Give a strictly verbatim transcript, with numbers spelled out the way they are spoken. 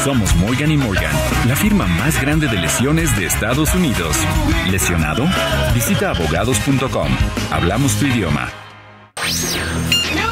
Somos Morgan y Morgan, la firma más grande de lesiones de Estados Unidos. ¿Lesionado? Visita abogados punto com. Hablamos tu idioma. No